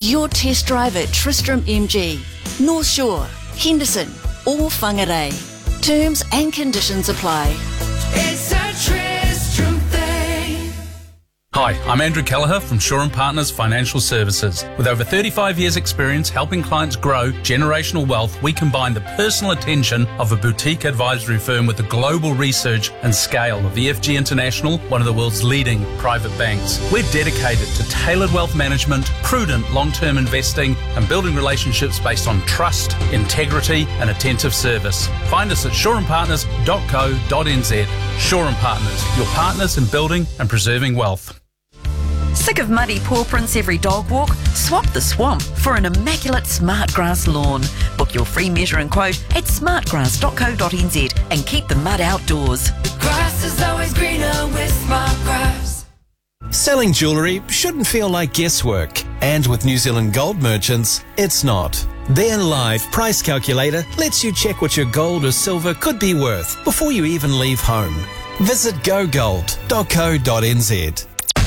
your test drive at Tristram MG, North Shore, Henderson or Whangarei. Terms and conditions apply. It's a Tristram thing. Hi, I'm Andrew Kelleher from Shaw & Partners Financial Services. With over 35 years' experience helping clients grow generational wealth, we combine the personal attention of a boutique advisory firm with the global research and scale of EFG International, one of the world's leading private banks. We're dedicated to tailored wealth management, prudent long-term investing, and building relationships based on trust, integrity, and attentive service. Find us at shawandpartners.co.nz. Shaw & Partners, your partners in building and preserving wealth. Sick of muddy paw prints every dog walk? Swap the swamp for an immaculate Smartgrass lawn. Book your free measure and quote at smartgrass.co.nz and keep the mud outdoors. Grass is always greener with Smartgrass. Selling jewellery shouldn't feel like guesswork, and with New Zealand Gold Merchants, it's not. Their live price calculator lets you check what your gold or silver could be worth before you even leave home. Visit gogold.co.nz.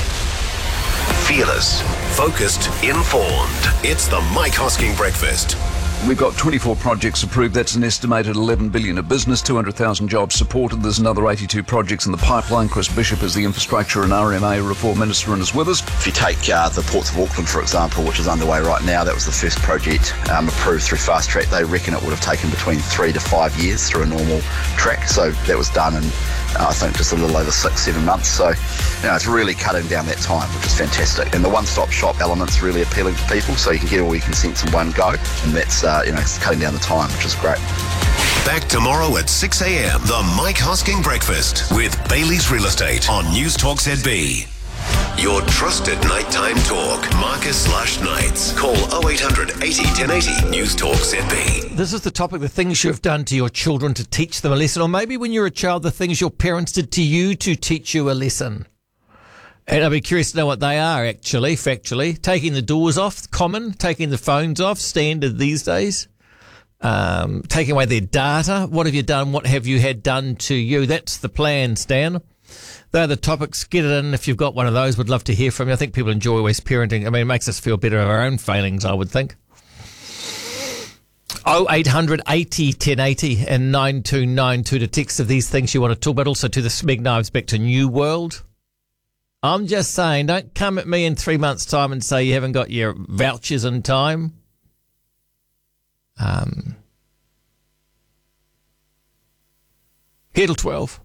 Fearless, focused, informed. It's the Mike Hosking Breakfast. We've got 24 projects approved. That's an estimated 11 billion of business, 200,000 jobs supported. There's another 82 projects in the pipeline. Chris Bishop is the Infrastructure and RMA Reform Minister and is with us. If you take the Ports of Auckland, for example, which is underway right now, that was the first project approved through Fast Track. They reckon it would have taken between 3 to 5 years through a normal track. So that was done in, I think, just a little over 6-7 months. So, it's really cutting down that time, which is fantastic. And the one-stop shop element's really appealing to people, so you can get all your consents in one go. And that's, it's cutting down the time, which is great. Back tomorrow at 6 a.m. The Mike Hosking Breakfast with Bailey's Real Estate on News Talk ZB. Your trusted nighttime talk. Marcus Lush Nights. Call 0800 80 1080 News Talk ZB. This is the topic, the things you've done to your children to teach them a lesson, or maybe when you were a child, the things your parents did to you to teach you a lesson. And I'd be curious to know what they are, actually, factually. Taking the doors off, common. Taking the phones off, standard these days. Taking away their data. What have you done? What have you had done to you? That's the plan, Stan. They're the topics. Get it in if you've got one of those. Would love to hear from you. I think people enjoy West Parenting. I mean, it makes us feel better of our own failings, I would think. 0800 80 1080 and 9292 to text of these things you want to talk about. Also to the Smeg Knives back to New World. I'm just saying, don't come at me in 3 months' time and say you haven't got your vouchers in time. Headle 12.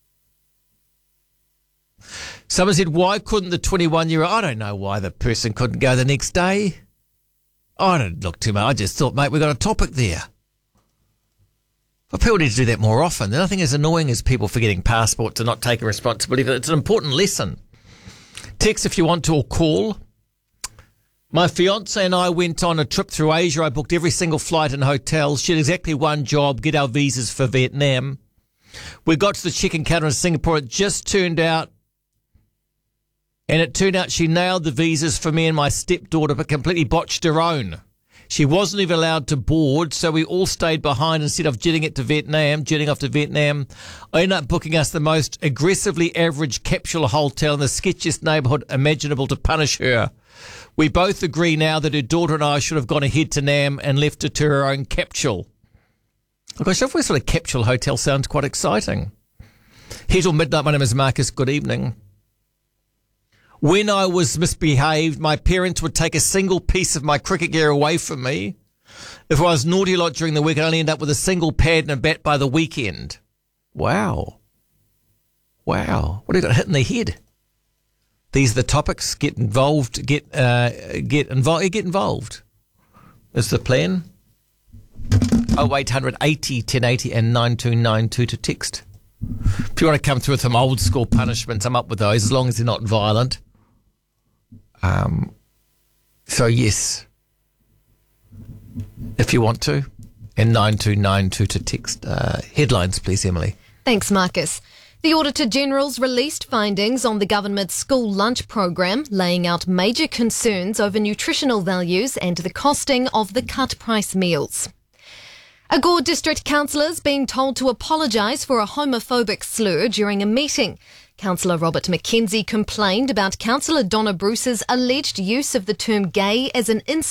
Someone said, why couldn't the 21-year-old... I don't know why the person couldn't go the next day. I don't look too much. I just thought, mate, we've got a topic there. But people need to do that more often. There's nothing as annoying as people forgetting passports and not taking responsibility. It's an important lesson. Text if you want to or call. My fiance and I went on a trip through Asia. I booked every single flight and hotel. She had exactly one job, get our visas for Vietnam. We got to the check-in counter in Singapore. It turned out she nailed the visas for me and my stepdaughter, but completely botched her own. She wasn't even allowed to board, so we all stayed behind instead of jetting off to Vietnam. I ended up booking us the most aggressively average capsule hotel in the sketchiest neighbourhood imaginable to punish her. We both agree now that her daughter and I should have gone ahead to Nam and left her to her own capsule. Oh gosh, I've always thought a capsule hotel sounds quite exciting. Here till midnight, my name is Marcus. Good evening. When I was misbehaved, my parents would take a single piece of my cricket gear away from me. If I was naughty a lot during the week, I'd only end up with a single pad and a bat by the weekend. Wow. What have you got hit in the head? These are the topics. Get involved. Get involved. Is the plan. 0800 80 1080 and 9292 to text. If you want to come through with some old school punishments, I'm up with those as long as they're not violent. So yes, if you want to, and 9292 to text. Headlines, please, Emily. Thanks, Marcus. The Auditor-General's released findings on the government's school lunch program, laying out major concerns over nutritional values and the costing of the cut-price meals. A Gore District councillor's being told to apologise for a homophobic slur during a meeting. Councillor Robert McKenzie complained about Councillor Donna Bruce's alleged use of the term gay as an